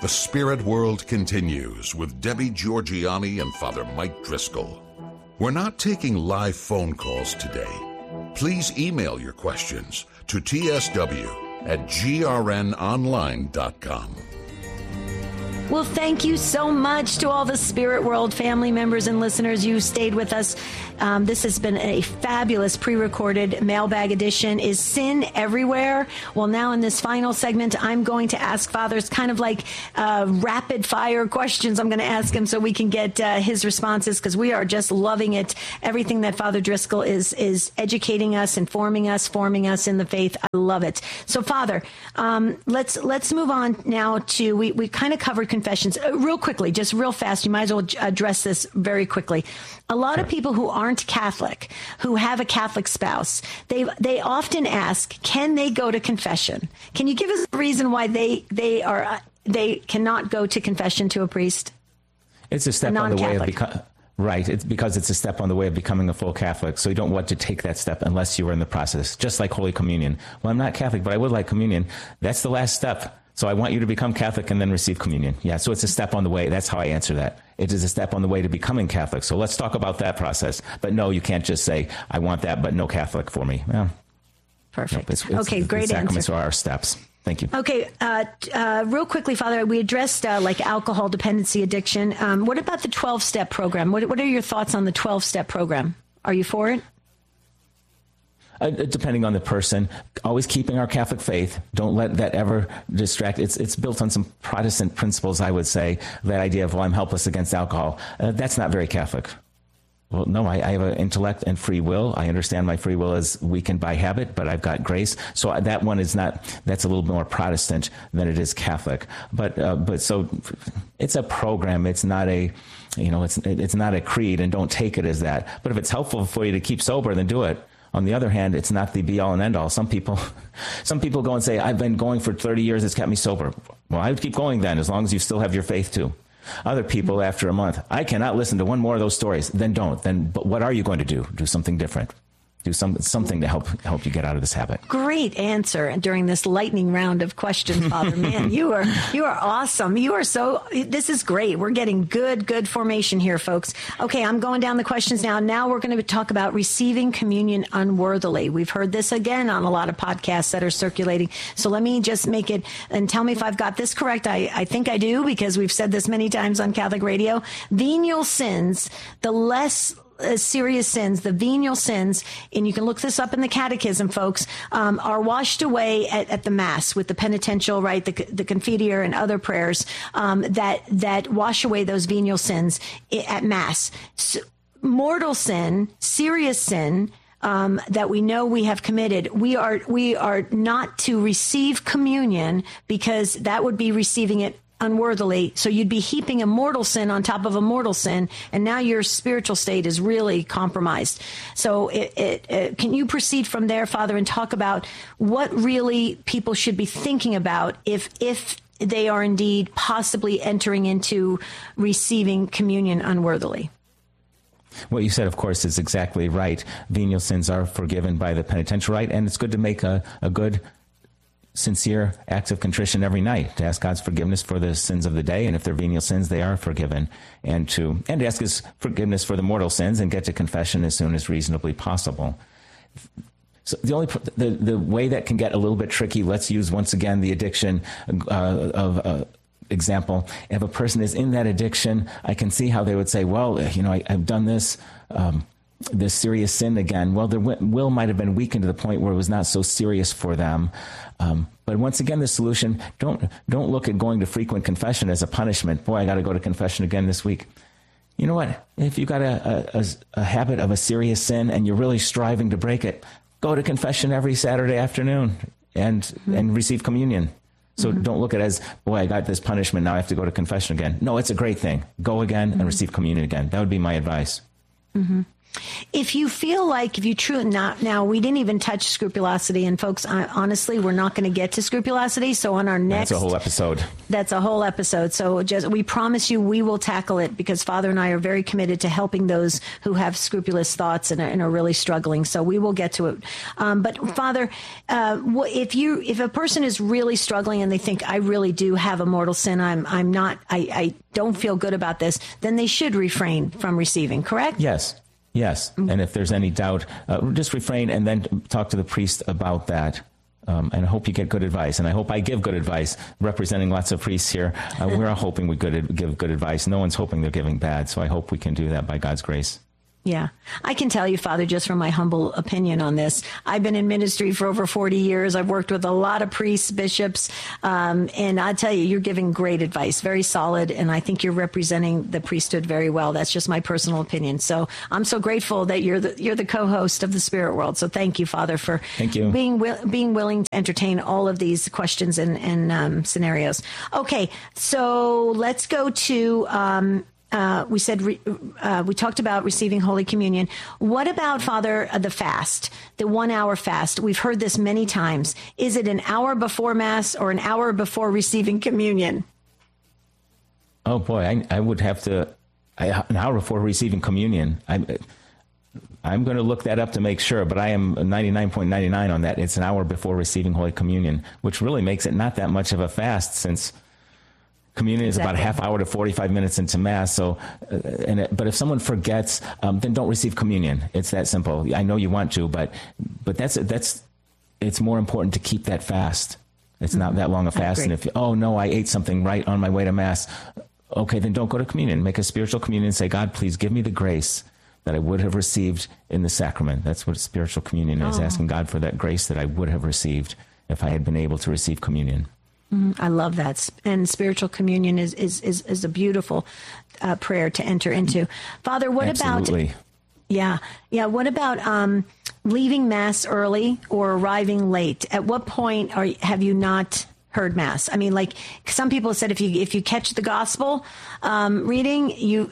The Spirit World continues with Debbie Georgianni and Father Mike Driscoll. We're not taking live phone calls today. Please email your questions to tsw@grnonline.com. Well, thank you so much to all the Spirit World family members and listeners. You stayed with us. This has been a fabulous pre-recorded mailbag edition. Is sin everywhere? Well, now in this final segment, I'm going to ask Father's kind of like rapid fire questions. I'm going to ask him so we can get his responses, because we are just loving it. Everything that Father Driscoll is educating us, informing us, forming us in the faith. I love it. So, Father, let's move on now to, we kind of covered confessions real quickly, just real fast. You might as well address this very quickly. A lot of people who aren't Catholic, who have a Catholic spouse, they often ask, can they go to confession? Can you give us a reason why they cannot go to confession to a priest? It's a step on the way of becoming. Right. It's because it's a step on the way of becoming a full Catholic. So you don't want to take that step unless you were in the process, just like Holy Communion. Well, I'm not Catholic, but I would like communion. That's the last step. So I want you to become Catholic and then receive communion. Yeah, so it's a step on the way. That's how I answer that. It is a step on the way to becoming Catholic. So let's talk about that process. But no, you can't just say, I want that, but no Catholic for me. Well, perfect. Okay, great answer. Sacraments are our steps. Thank you. Okay, real quickly, Father, we addressed like alcohol dependency addiction. What about the 12-step program? What are your thoughts on the 12-step program? Are you for it? Depending on the person, always keeping our Catholic faith. Don't let that ever distract. It's built on some Protestant principles, I would say. That idea of, well, I'm helpless against alcohol. That's not very Catholic. Well, no, I have an intellect and free will. I understand my free will is weakened by habit, but I've got grace. So that one is not, that's a little more Protestant than it is Catholic. But so it's a program. It's not a, it's not a creed, and don't take it as that. But if it's helpful for you to keep sober, then do it. On the other hand, it's not the be-all and end-all. Some people go and say, I've been going for 30 years, it's kept me sober. Well, I would keep going then, as long as you still have your faith too. Other people, after a month, I cannot listen to one more of those stories. Then don't. But what are you going to do? Do something different. Do something to help you get out of this habit. Great answer during this lightning round of questions, Father. Man, you are awesome. This is great. We're getting good formation here, folks. Okay, I'm going down the questions now. Now we're going to talk about receiving communion unworthily. We've heard this again on a lot of podcasts that are circulating. So let me just make it, and tell me if I've got this correct. I think I do, because we've said this many times on Catholic radio. Venial sins, the less serious sins, the venial sins, and you can look this up in the catechism, folks, are washed away at the Mass with the penitential, right, the Confiteor and other prayers that wash away those venial sins at Mass. So, mortal sin, serious sin, that we know we have committed, we are not to receive communion, because that would be receiving it unworthily. So you'd be heaping a mortal sin on top of a mortal sin, and now your spiritual state is really compromised. So can you proceed from there, Father, and talk about what really people should be thinking about if they are indeed possibly entering into receiving communion unworthily? What you said, of course, is exactly right. Venial sins are forgiven by the penitential rite, and it's good to make a good, sincere acts of contrition every night, to ask God's forgiveness for the sins of the day, and if they're venial sins, they are forgiven, and to ask His forgiveness for the mortal sins, and get to confession as soon as reasonably possible. So the way that can get a little bit tricky, let's use once again the addiction of example. If a person is in that addiction, I can see how they would say, well, I've done this serious sin again. Well, their will might have been weakened to the point where it was not so serious for them. But once again, the solution, don't look at going to frequent confession as a punishment. Boy, I got to go to confession again this week. You know what? If you've got a habit of a serious sin and you're really striving to break it, go to confession every Saturday afternoon and receive communion. So don't look at it as, boy, I got this punishment, now I have to go to confession again. No, it's a great thing. Go again and receive communion again. That would be my advice. If you feel like, if you truly now we didn't even touch scrupulosity, and folks, honestly, we're not going to get to scrupulosity. So on our next, that's a whole episode. That's a whole episode. So we promise you, we will tackle it, because Father and I are very committed to helping those who have scrupulous thoughts and are really struggling. So we will get to it. But Father, if a person is really struggling and they think, I really do have a mortal sin, I don't feel good about this, then they should refrain from receiving. Correct? Yes. And if there's any doubt, just refrain and then talk to the priest about that. And I hope you get good advice. And I hope I give good advice, representing lots of priests here. We're all hoping we give good advice. No one's hoping they're giving bad. So I hope we can do that by God's grace. Yeah. I can tell you, Father, just from my humble opinion on this, I've been in ministry for over 40 years. I've worked with a lot of priests, bishops, and I tell you, you're giving great advice, very solid, and I think you're representing the priesthood very well. That's just my personal opinion. So I'm so grateful that you're the co-host of the Spirit World. So thank you, Father, for being willing to entertain all of these questions and scenarios. Okay, so let's go to... we talked about receiving Holy Communion. What about, Father, the fast, the 1 hour fast? We've heard this many times. Is it an hour before Mass or an hour before receiving communion? Oh, boy, I would have to, an hour before receiving communion. I'm going to look that up to make sure, but I am 99.99 on that. It's an hour before receiving Holy Communion, which really makes it not that much of a fast, since communion is about a half hour to 45 minutes into Mass. So, but if someone forgets, then don't receive communion. It's that simple. I know you want to, but it's more important to keep that fast. It's not that long a fast. And if I ate something right on my way to Mass, okay, then don't go to communion. Make a spiritual communion and say, God, please give me the grace that I would have received in the sacrament. That's what spiritual communion is, asking God for that grace that I would have received if I had been able to receive communion. I love that. And spiritual communion is a beautiful prayer to enter into. Father, what Absolutely. What about leaving Mass early or arriving late? At what point have you not heard Mass? I mean, like some people said, if you catch the gospel reading,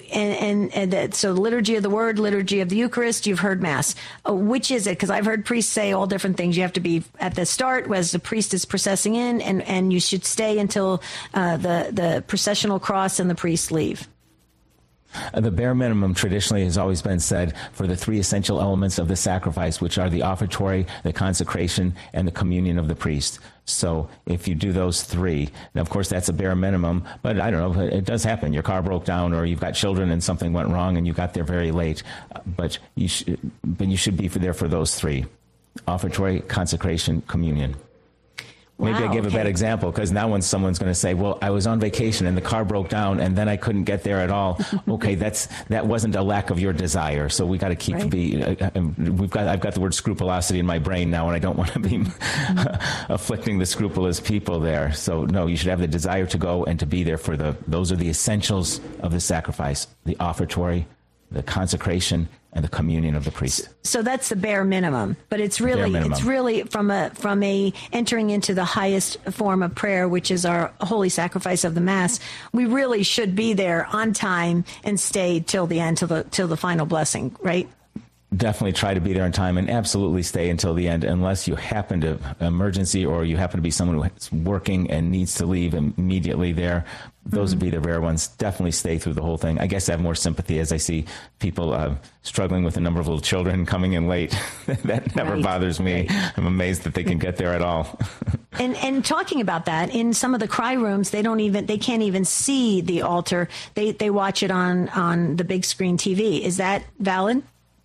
so liturgy of the Word, liturgy of the Eucharist, you've heard Mass. Which is it? Because I've heard priests say all different things. You have to be at the start as the priest is processing in, and you should stay until the processional cross and the priest leave. The bare minimum traditionally has always been said for the three essential elements of the sacrifice, which are the offertory, the consecration, and the communion of the priest. So if you do those three, now of course that's a bare minimum, but I don't know, it does happen. Your car broke down, or you've got children and something went wrong and you got there very late. But you should be there for those three: offertory, consecration, communion. Maybe I give a bad example, because now when someone's going to say, well, I was on vacation and the car broke down and then I couldn't get there at all. Okay, that wasn't a lack of your desire. So we got to keep I've got the word scrupulosity in my brain now, and I don't want to be afflicting the scrupulous people there. So no, you should have the desire to go and to be there for those are the essentials of the sacrifice: the offertory, the consecration, and the communion of the priest. So that's the bare minimum, but it's really from a entering into the highest form of prayer, which is our holy sacrifice of the Mass. We really should be there on time and stay till the end, till the final blessing, right? Definitely try to be there on time, and absolutely stay until the end, unless you happen to emergency or you happen to be someone who's working and needs to leave immediately there. Those would be the rare ones. Definitely stay through the whole thing. I guess I have more sympathy as I see people struggling with a number of little children coming in late. That never bothers me. I'm amazed that they can get there at all. And talking about that, in some of the cry rooms, they can't even see the altar. They watch it on the big screen TV. Is that valid?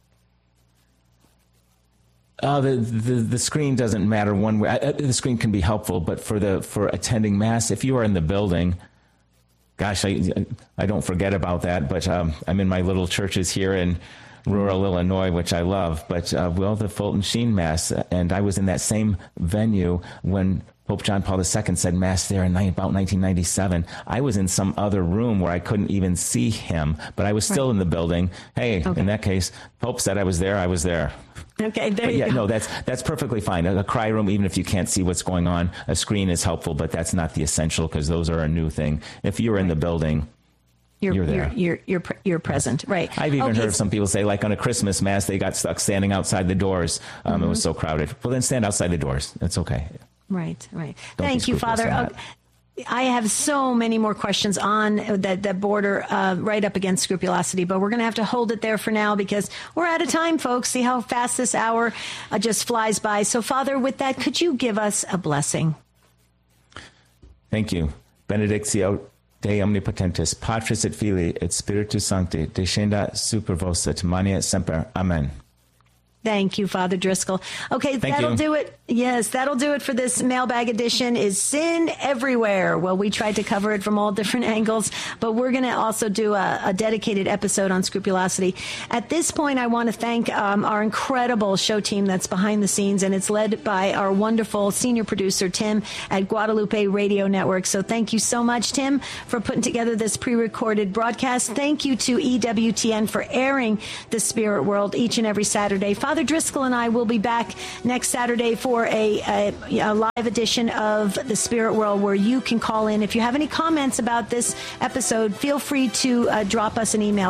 The screen doesn't matter one way. The screen can be helpful, but for attending Mass, if you are in the building, gosh, I don't forget about that. But I'm in my little churches here in rural Illinois, which I love. But the Fulton Sheen Mass, and I was in that same venue when Pope John Paul II said Mass there in about 1997. I was in some other room where I couldn't even see him, but I was still in the building. Hey, in that case, Pope said I was there. I was there. Okay, there you go. No, that's perfectly fine. A cry room, even if you can't see what's going on, a screen is helpful, but that's not the essential, because those are a new thing. If you're in the building, You're there. You're present, right? I've even heard some people say, like on a Christmas mass, they got stuck standing outside the doors. It was so crowded. Well, then stand outside the doors. That's okay. Right. Thank you, Father. I have so many more questions on that border right up against scrupulosity, but we're going to have to hold it there for now because we're out of time, folks. See how fast this hour just flies by. So, Father, with that, could you give us a blessing? Thank you. Benedictio Dei Omnipotentis, Patris et Filii et Spiritus Sancti, descenda super vos et mania semper. Amen. Thank you, Father Driscoll. Okay, that'll do it. Yes, that'll do it for this mailbag edition. Is sin everywhere? Well, we tried to cover it from all different angles, but we're going to also do a dedicated episode on scrupulosity. At this point, I want to thank our incredible show team that's behind the scenes, and it's led by our wonderful senior producer, Tim, at Guadalupe Radio Network. So thank you so much, Tim, for putting together this pre-recorded broadcast. Thank you to EWTN for airing The Spirit World each and every Saturday. Father Driscoll and I will be back next Saturday for a live edition of The Spirit World where you can call in. If you have any comments about this episode, feel free to drop us an email,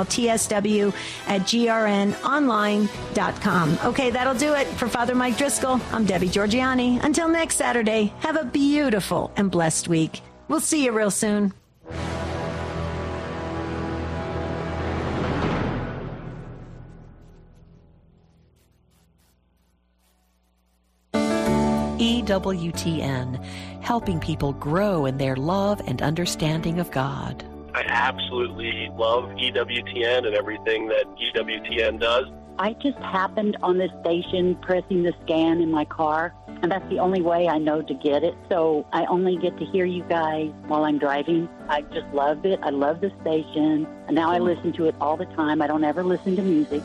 tsw@grnonline.com. Okay, that'll do it. For Father Mike Driscoll, I'm Debbie Georgianni. Until next Saturday, have a beautiful and blessed week. We'll see you real soon. EWTN, helping people grow in their love and understanding of God. I absolutely love EWTN and everything that EWTN does. I just happened on this station pressing the scan in my car, and that's the only way I know to get it. So I only get to hear you guys while I'm driving. I just love it. I love the station. And now I listen to it all the time. I don't ever listen to music.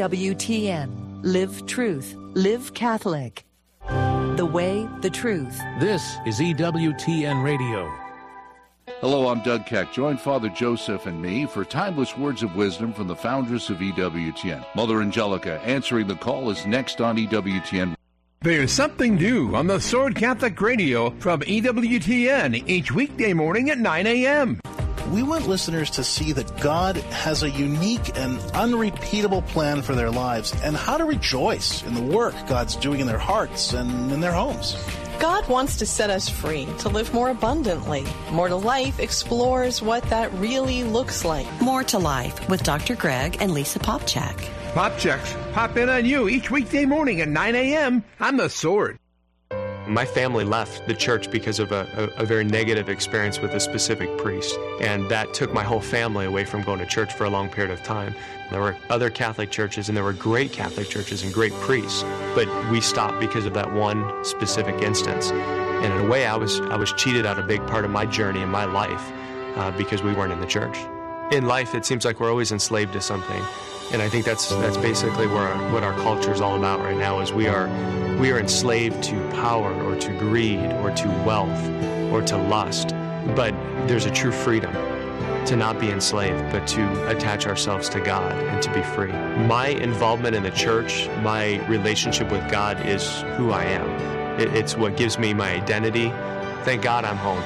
EWTN, live truth, live Catholic. The way, the truth. This is EWTN Radio. Hello, I'm Doug Keck. Join Father Joseph and me for timeless words of wisdom from the foundress of EWTN. Mother Angelica answering the call is next on EWTN. There's something new on the Sword Catholic Radio from EWTN each weekday morning at 9 a.m. We want listeners to see that God has a unique and unrepeatable plan for their lives and how to rejoice in the work God's doing in their hearts and in their homes. God wants to set us free to live more abundantly. More to Life explores what that really looks like. More to Life with Dr. Greg and Lisa Popchak. Popchaks pop in on you each weekday morning at 9 a.m. on The Sword. My family left the church because of a very negative experience with a specific priest, and that took my whole family away from going to church for a long period of time. There were other Catholic churches, and there were great Catholic churches and great priests, but we stopped because of that one specific instance. And in a way, I was cheated out a big part of my journey in my life because we weren't in the church. In life, it seems like we're always enslaved to something. And I think that's basically what our culture is all about right now, is we are enslaved to power or to greed or to wealth or to lust. But there's a true freedom to not be enslaved, but to attach ourselves to God and to be free. My involvement in the church, my relationship with God is who I am. It's what gives me my identity. Thank God I'm home.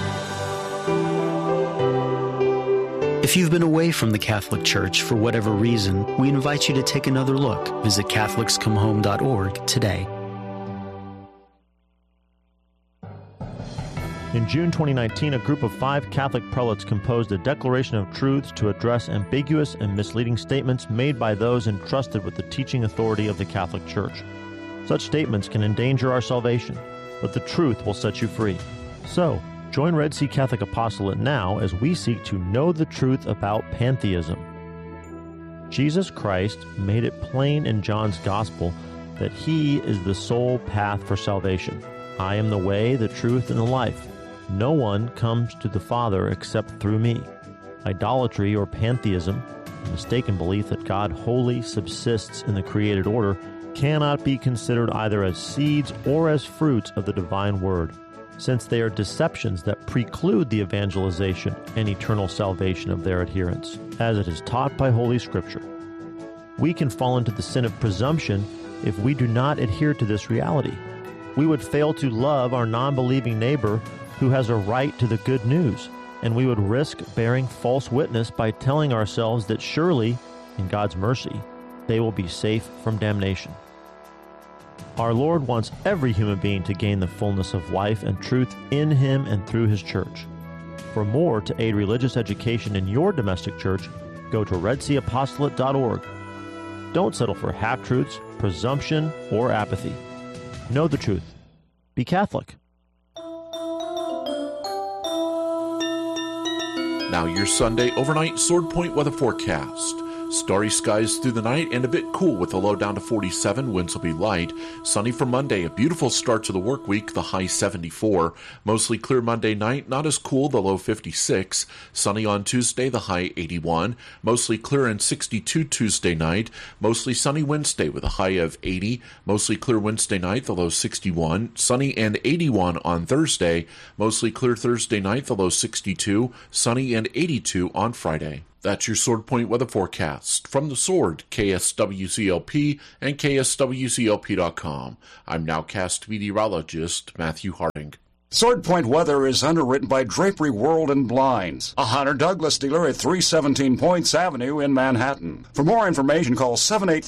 If you've been away from the Catholic Church for whatever reason, we invite you to take another look. Visit CatholicsComeHome.org today. In June 2019, a group of 5 Catholic prelates composed a declaration of truths to address ambiguous and misleading statements made by those entrusted with the teaching authority of the Catholic Church. Such statements can endanger our salvation, but the truth will set you free. So, join Red Sea Catholic Apostolate now as we seek to know the truth about pantheism. Jesus Christ made it plain in John's Gospel that He is the sole path for salvation. I am the way, the truth, and the life. No one comes to the Father except through me. Idolatry or pantheism, the mistaken belief that God wholly subsists in the created order, cannot be considered either as seeds or as fruits of the divine word, since they are deceptions that preclude the evangelization and eternal salvation of their adherents, as it is taught by Holy Scripture. We can fall into the sin of presumption if we do not adhere to this reality. We would fail to love our non-believing neighbor who has a right to the good news, and we would risk bearing false witness by telling ourselves that surely, in God's mercy, they will be safe from damnation. Our Lord wants every human being to gain the fullness of life and truth in Him and through His church. For more to aid religious education in your domestic church, go to redseaapostolate.org. Don't settle for half-truths, presumption, or apathy. Know the truth. Be Catholic. Now your Sunday overnight Sword Point weather forecast. Starry skies through the night and a bit cool with a low down to 47. Winds will be light. Sunny for Monday. A beautiful start to the work week. The high 74. Mostly clear Monday night. Not as cool. The low 56. Sunny on Tuesday. The high 81. Mostly clear and 62 Tuesday night. Mostly sunny Wednesday with a high of 80. Mostly clear Wednesday night. The low 61. Sunny and 81 on Thursday. Mostly clear Thursday night. The low 62. Sunny and 82 on Friday. That's your Sword Point weather forecast. From the Sword, KSWCLP and KSWCLP.com. I'm nowcast meteorologist Matthew Harding. Sword Point weather is underwritten by Drapery World and Blinds, a Hunter Douglas dealer at 317 Points Avenue in Manhattan. For more information, call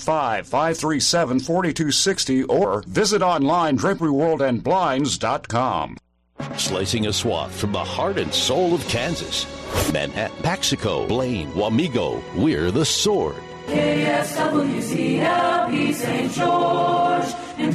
785-537-4260 or visit online draperyworldandblinds.com. Slicing a swath from the heart and soul of Kansas. Manhattan, Paxico, Blaine, Wamego, we're the Sword. KSWCLP St. George and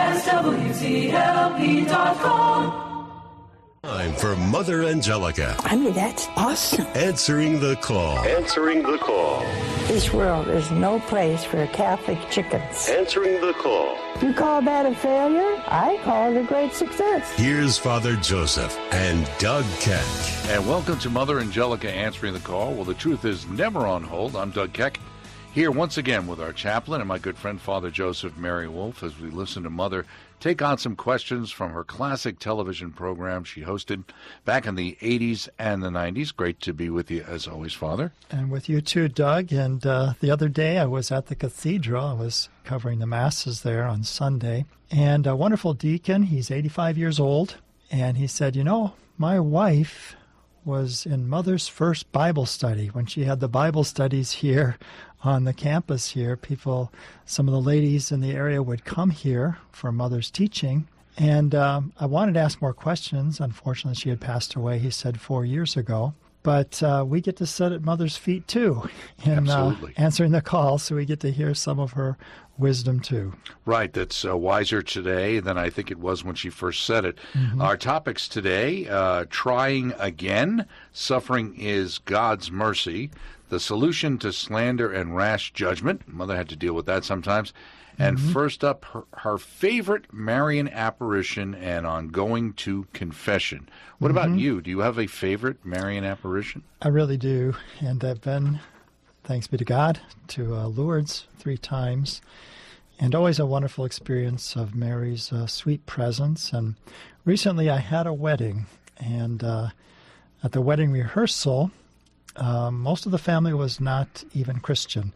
KSWCLP.com. Time for Mother Angelica. I mean, that's awesome. Answering the call. Answering the call. This world is no place for Catholic chickens. Answering the call. You call that a failure? I call it a great success. Here's Father Joseph and Doug Keck. And welcome to Mother Angelica Answering the Call. Well, the truth is never on hold. I'm Doug Keck, here once again with our chaplain and my good friend Father Joseph Mary Wolf as we listen to Mother take on some questions from her classic television program she hosted back in the 80s and the 90s. Great to be with you as always, Father. And with you too, Doug. And the other day I was at the cathedral. I was covering the masses there on Sunday. And a wonderful deacon, he's 85 years old, and he said, you know, my wife was in Mother's first Bible study when she had the Bible studies here on the campus here. Some of the ladies in the area would come here for Mother's teaching. And I wanted to ask more questions. Unfortunately, she had passed away, he said, 4 years ago. But we get to sit at Mother's feet, too, in answering the call, so we get to hear some of her wisdom, too. Right, that's wiser today than I think it was when she first said it. Mm-hmm. Our topics today, trying again, suffering is God's mercy, the solution to slander and rash judgment. Mother had to deal with that sometimes. And first up, her favorite Marian apparition and on going to confession. What about you? Do you have a favorite Marian apparition? I really do. And I've been, thanks be to God, to Lourdes 3 times. And always a wonderful experience of Mary's sweet presence. And recently I had a wedding. And at the wedding rehearsal, most of the family was not even Christian.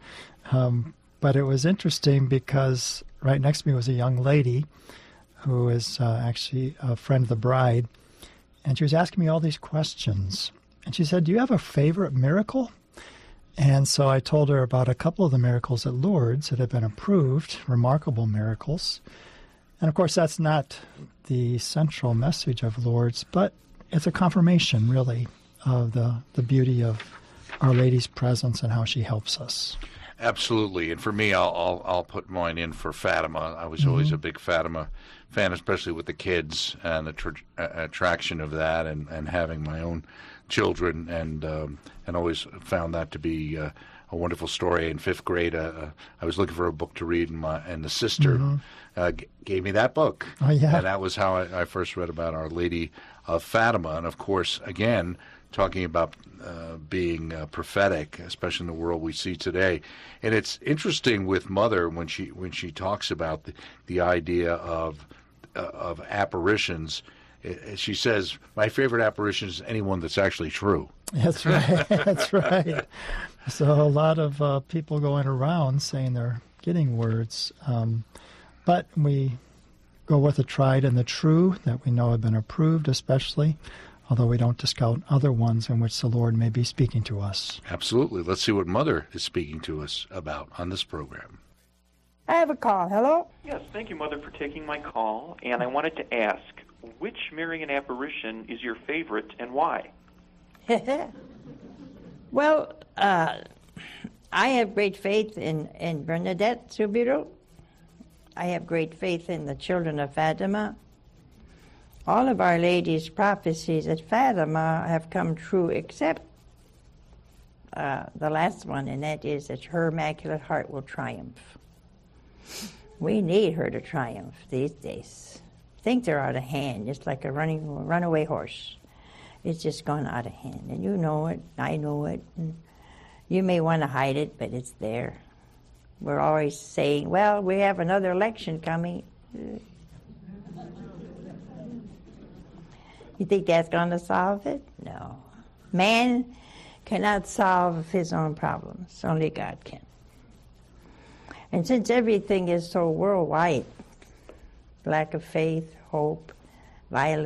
But it was interesting because right next to me was a young lady who is actually a friend of the bride. And she was asking me all these questions. And she said, do you have a favorite miracle? And so I told her about a couple of the miracles at Lourdes that had been approved, remarkable miracles. And of course, that's not the central message of Lourdes, but it's a confirmation, really, of the beauty of Our Lady's presence and how she helps us. Absolutely, and for me, I'll put mine in for Fatima. I was always a big Fatima fan, especially with the kids and the attraction of that, and having my own children, and always found that to be a wonderful story. In 5th grade, I was looking for a book to read, and the sister gave me that book. Oh, yeah. And that was how I first read about Our Lady of Fatima, and of course, again, talking about being prophetic, especially in the world we see today. And it's interesting with Mother when she talks about the idea of apparitions. She says, my favorite apparition is anyone that's actually true. That's right. That's right. So a lot of people going around saying they're getting words. But we go with the tried and the true that we know have been approved, especially although we don't discount other ones in which the Lord may be speaking to us. Absolutely. Let's see what Mother is speaking to us about on this program. I have a call. Hello? Yes, thank you, Mother, for taking my call. And I wanted to ask, which Marian apparition is your favorite and why? Well, I have great faith in Bernadette Soubirous. I have great faith in the children of Fatima. All of Our Lady's prophecies at Fatima have come true except the last one, and that is that her Immaculate Heart will triumph. We need her to triumph these days. Things are out of hand, just like a runaway horse. It's just gone out of hand, and you know it, I know it. And you may want to hide it, but it's there. We're always saying, well, we have another election coming. You think that's going to solve it? No. Man cannot solve his own problems. Only God can. And since everything is so worldwide, lack of faith, hope, violence,